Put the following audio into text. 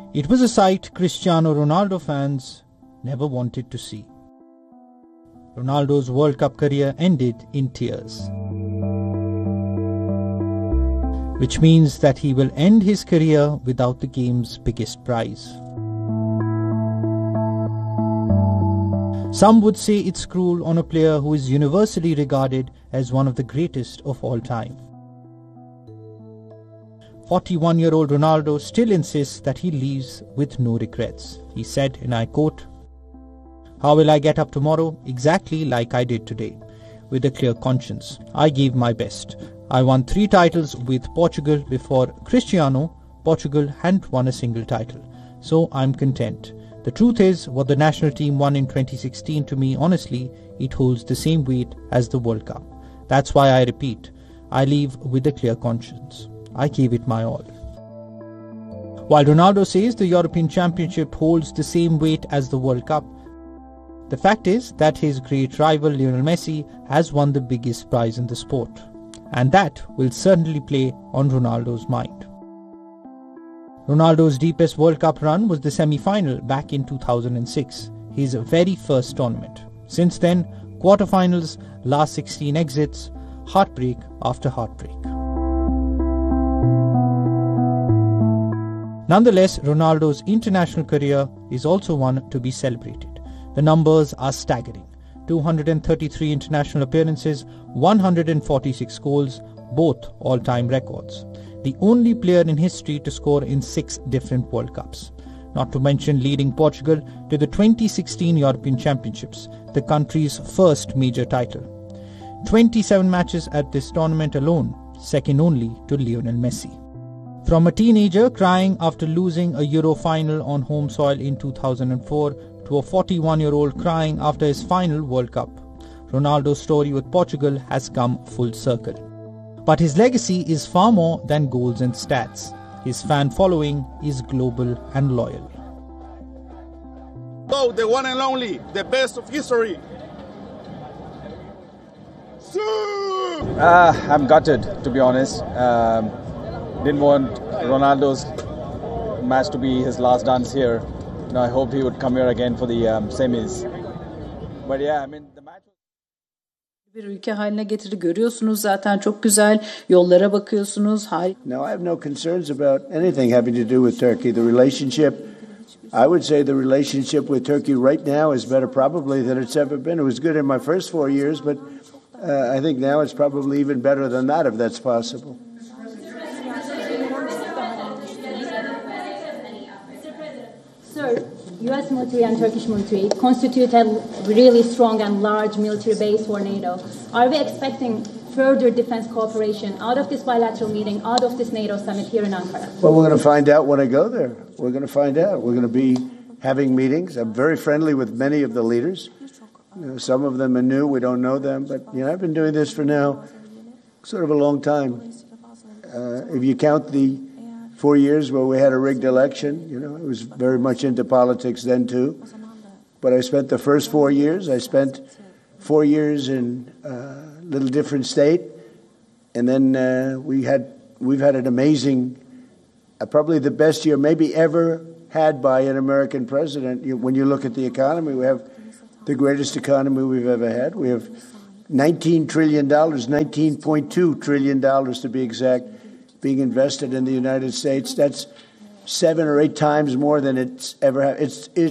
It was a sight Cristiano Ronaldo fans never wanted to see. Ronaldo's World Cup career ended in tears, which means that he will end his career without the game's biggest prize. Some would say it's cruel on a player who is universally regarded as one of the greatest of all time. 41-year-old Ronaldo still insists that he leaves with no regrets. He said, and I quote, "How will I get up tomorrow? Exactly like I did today, with a clear conscience. I gave my best. I won 3 titles with Portugal. Before Cristiano, Portugal hadn't won a single title. So I'm content. The truth is, what the national team won in 2016, to me, honestly, it holds the same weight as the World Cup. That's why I repeat, I leave with a clear conscience. I gave it my all." While Ronaldo says the European Championship holds the same weight as the World Cup, the fact is that his great rival Lionel Messi has won the biggest prize in the sport, and that will certainly play on Ronaldo's mind. Ronaldo's deepest World Cup run was the semi-final back in 2006, his very first tournament. Since then, quarterfinals, last 16 exits, heartbreak after heartbreak. Nonetheless, Ronaldo's international career is also one to be celebrated. The numbers are staggering. 233 international appearances, 146 goals, both all-time records. The only player in history to score in 6 different World Cups. Not to mention leading Portugal to the 2016 European Championships, the country's first major title. 27 matches at this tournament alone, second only to Lionel Messi. From a teenager crying after losing a Euro final on home soil in 2004 to a 41-year-old crying after his final World Cup, Ronaldo's story with Portugal has come full circle. But his legacy is far more than goals and stats. His fan following is global and loyal. Oh, the one and only, the best of history. I'm gutted, to be honest. Didn't want Ronaldo's match to be his last dance here. I hoped he would come here again for the semis. But yeah, I mean, the match was... Bir ülke haline getirdi. Görüyorsunuz zaten çok güzel. Yollara bakıyorsunuz. No, I have no concerns about anything having to do with Turkey. The relationship, I would say the relationship with Turkey right now is better probably than it's ever been. It was good in my first 4 years, but I think now it's probably even better than that, if that's possible. Sir, U.S. military and Turkish military constitute a really strong and large military base for NATO. Are we expecting further defense cooperation out of this bilateral meeting, out of this NATO summit here in Ankara? Well, we're going to find out when I go there. We're going to find out. We're going to be having meetings. I'm very friendly with many of the leaders. Some of them are new. We don't know them. But, I've been doing this for now sort of a long time. If you count the 4 years where we had a rigged election, I was very much into politics then too. But I spent the first 4 years. I spent 4 years in a little different state, and then we've had an amazing, probably the best year maybe ever had by an American president. When you look at the economy, we have the greatest economy we've ever had. We have $19 trillion, $19.2 trillion to be exact, being invested in the United States. That's 7 or 8 times more than it's ever had. It's